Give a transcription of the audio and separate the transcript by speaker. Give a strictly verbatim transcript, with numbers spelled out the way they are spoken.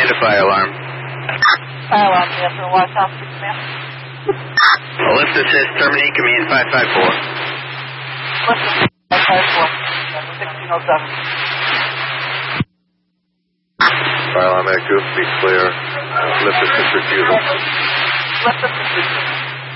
Speaker 1: command to fire alarm.
Speaker 2: Fire alarm, yes, sir. Watch out, command.
Speaker 1: Lift assist, terminate command five five four.
Speaker 2: Lift assist, five five four. sixteen oh seven.
Speaker 3: Fire alarm at Goose, be clear. Lift assist refusal.
Speaker 2: Lift assist refusal.